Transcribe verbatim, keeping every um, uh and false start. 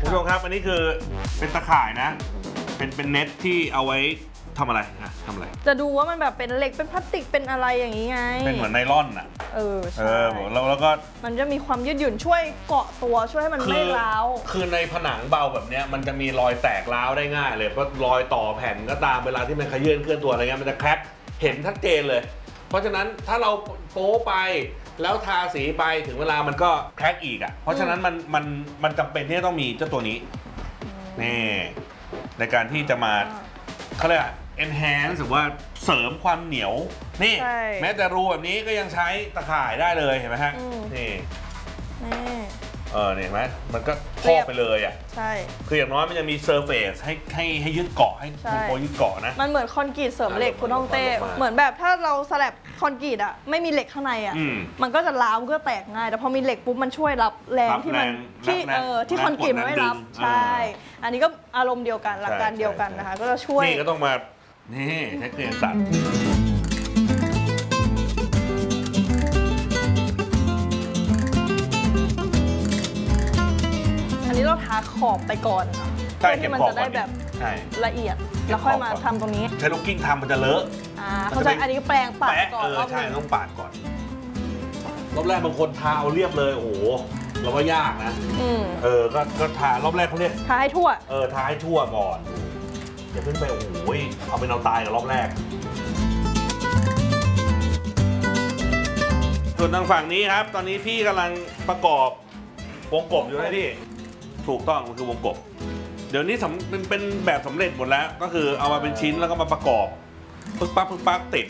ผู้ชมครับอันนี้คือเป็นตะข่ายนะเป็นเป็นเน็ตที่เอาไว้ทำอะไรอะทำอะไรจะดูว่ามันแบบเป็นเหล็กเป็นพลาสติกเป็นอะไรอย่างนี้ไงเป็นเหมือนไนล่อนอ่ะเออใช่แล้วแล้วก็มันจะมีความยืดหยุ่นช่วยเกาะตัวช่วยให้มันไม่ร้าวคือในผนังเบาแบบนี้มันจะมีรอยแตกร้าวได้ง่ายเลยเพราะรอยต่อแผ่นก็ตามเวลาที่มันขยื่นเคลื่อนตัวอะไรเงี้ยมันจะแคร็กเห็นชัดเจนเลยเพราะฉะนั้นถ้าเราโป๊ไปแล้วทาสีไปถึงเวลามันก็แคร็กอีกอ่ะเพราะฉะนั้นมันมันมันจำเป็นที่จะต้องมีเจ้าตัวนี้นี่ในการที่จะมาเขาเรียก enhance หรือว่าเสริมความเหนียวนี่แม้แต่รูแบบนี้ก็ยังใช้ตะข่ายได้เลยเห็นไหมฮะนี่เออเนี่ยเห็นไหมมันก็ครอบไปเลยอ่ะใช่คืออย่างน้อยมันจะมีเซอร์เฟซให้ให้ให้ยึดเกาะให้โปรยึดเกาะนะมันเหมือนคอนกรีตเสริมเหล็กคุณน้องเต้เหมือนแบบถ้าเราสลับคอนกรีตอ่ะไม่มีเหล็กข้างในอ่ะมันก็จะร้าวก็แตกง่ายแต่พอมีเหล็กปุ๊บมันช่วยรับแรงที่มันที่เออที่คอนกรีตมันไม่รับใช่อันนี้ก็อารมณ์เดียวกันหลักการเดียวกันนะคะก็จะช่วยนี่ก็ต้องมานี่ใช้เครื่องตัดอันนี้เราทาขอบไปก่อนเพื่อที่มันจะได้แบบละเอียดแล้วค่อยมาทำตรงนี้ใช้ลูกกิ้งทำมันจะเลอะอ่าเขาจะอันนี้ก็แปรงปาดก่อนรอบใช่ต้องปาดก่อนรอบแรกบางคนทาเอาเรียบเลยโอ้โหเราว่ายากนะเออก็ก็ทารอบแรกเขาเรียกทาให้ทั่วเออทาให้ทั่วก่อนอย่าเพิ่งไปโอ้โหเอาเป็นเอาตายกับรอบแรกส่วนทางฝั่งนี้ครับตอนนี้พี่กำลังประกอบวงกบอยู่นะพี่ถูกต้องมันคือวงกบเดี๋ยวนี้เป็นเป็นแบบสำเร็จหมดแล้วก็คือเอามาเป็นชิ้นแล้วก็มาประกอบปึ๊กปั๊กปึ๊กปั๊กติด